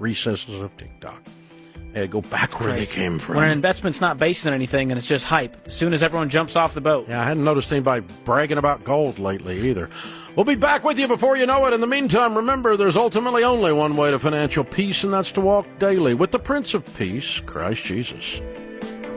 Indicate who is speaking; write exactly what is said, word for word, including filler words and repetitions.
Speaker 1: recesses of TikTok. Yeah, go back where they came from.
Speaker 2: When an investment's not based on anything and it's just hype, as soon as everyone jumps off the boat.
Speaker 1: Yeah, I hadn't noticed anybody bragging about gold lately either. We'll be back with you before you know it. In the meantime, remember, there's ultimately only one way to financial peace, and that's to walk daily with the Prince of Peace, Christ Jesus.